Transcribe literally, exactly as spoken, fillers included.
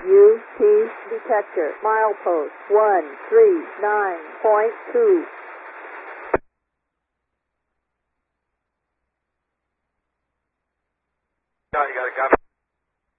U T detector, milepost one three nine point two.